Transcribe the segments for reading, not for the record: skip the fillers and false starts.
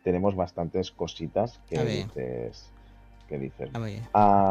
tenemos bastantes cositas A ver, que dices. a ver.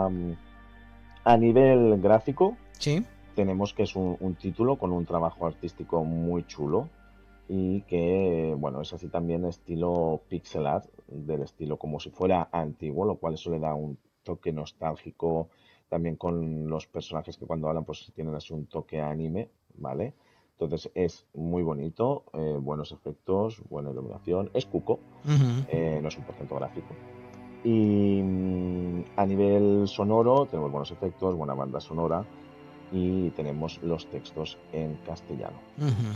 A nivel gráfico, Sí? tenemos que es un título con un trabajo artístico muy chulo y que, bueno, es así también estilo pixel art, del estilo como si fuera antiguo, lo cual eso le da un toque nostálgico también con los personajes que cuando hablan pues tienen así un toque anime, ¿vale? Entonces es muy bonito, buenos efectos, buena iluminación, es cuco, Mhm. no es un porcentaje gráfico. Y a nivel sonoro tenemos buenos efectos, buena banda sonora y tenemos los textos en castellano. Mhm.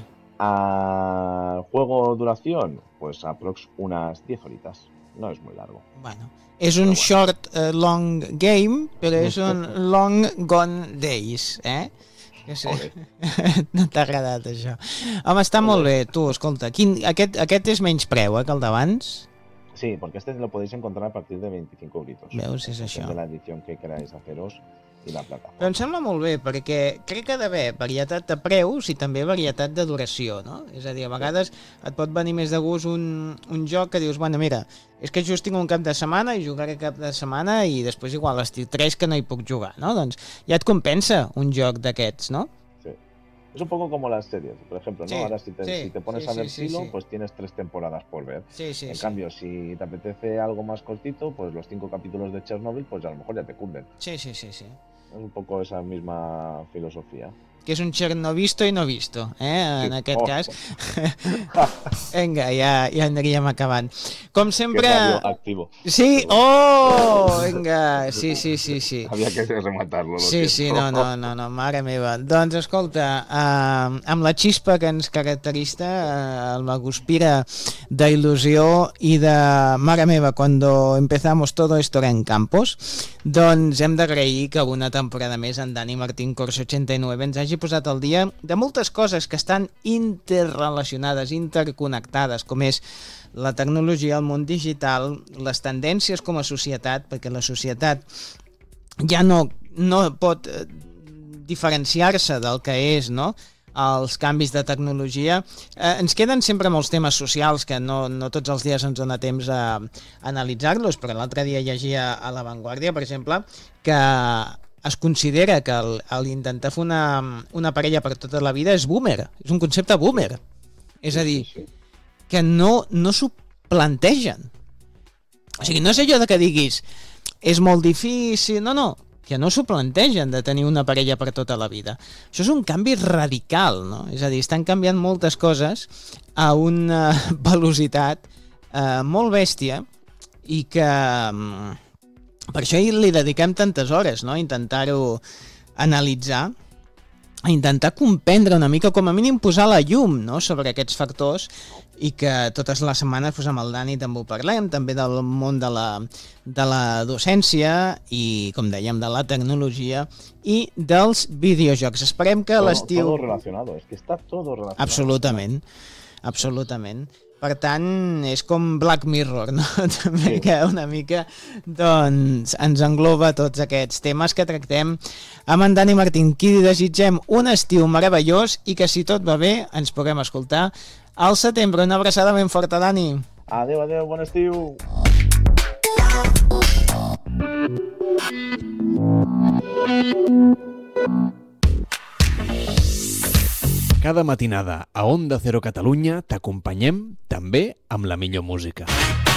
Al juego duración, pues aprox unas 10 horitas. No es muy largo. Bueno, és un Però bueno. short long game, però és un long gone days, eh? Que sé, Ole. no t'ha agradat això. Home, està Ole. molt bé, tu, escolta, aquest és menys preu, que el d'abans? Sí, porque este lo podéis encontrar a partir de 25 euritos. Veus, és En això. función de la edición que queráis haceros i la Però plataforma. em sembla molt bé, perquè crec que ha d'haver varietat de preus i també varietat de duració, no? És a dir, a vegades et pot venir més de gust un joc que dius, bueno, mira, és que just tinc un cap de setmana i jugaré cap de setmana i després igual estiu 3 que no hi puc jugar, no? Doncs ja et compensa un joc d'aquests, no? Sí. Es un poco como las series, por ejemplo, ¿no? Sí, Ahora si te pones sí, a ver sí, Silo, sí. pues tienes 3 temporadas por ver. Sí, sí, En sí. cambio, si te apetece algo más cortito, pues los 5 capítulos de Chernobyl, pues a lo mejor ya te cunden. Sí, sí, sí, sí. Es un poco esa misma filosofía. Que és un Chernovisto i no visto, en Sí. aquest Oh. cas. Vinga, ja aniríem acabant. Com Que sempre... radioactivo. Sí, oh, vinga, sí. Había que rematarlo, lo Sí, siento. no, mare meva. Doncs escolta, amb la xispa que ens caracteriza, el Maguspira d'il·lusió i de mare meva, cuando empezamos todo esto era en campos, doncs hem d'agrair que una temporada més en Dani Martín Corso 89 ens hagi posat al dia de moltes coses que estan interrelacionades, interconnectades, com és la tecnologia, el món digital, les tendències com a societat, perquè la societat ja no pot diferenciar-se del que és, no?, els canvis de tecnologia. Ens queden sempre molts temes socials que no tots els dies ens dona temps a analitzar-los, però l'altre dia llegia a La Vanguardia, per exemple, que es considera que l'intentar fer una parella per tota la vida és boomer, és un concepte boomer. És a dir, que no s'ho plantegen. O sigui, no és allò de que diguis és molt difícil, no, que no s'ho plantegen de tenir una parella per tota la vida. Això és un canvi radical, no? És a dir, estan canviant moltes coses a una velocitat molt bèstia i que per això li dediquem tantes hores, no? A intentar-ho analitzar, a intentar comprendre una mica, com a mínim posar la llum, no?, sobre aquests factors, i que totes les setmanes pues, amb el Dani també ho parlem, també del món de la docència i, com dèiem, de la tecnologia i dels videojocs. Esperem que l'estiu... Todo relacionado, es que está todo relacionado. Absolutament. Per tant, és com Black Mirror, no? També que una mica doncs, ens engloba tots aquests temes que tractem amb en Dani Martín, qui desitgem un estiu meravellós i que, si tot va bé, ens puguem escoltar al setembre. Una abraçada ben forta, Dani. Adéu, bon estiu. Cada matinada a Onda Cero Catalunya t'acompanyem també amb la millor música.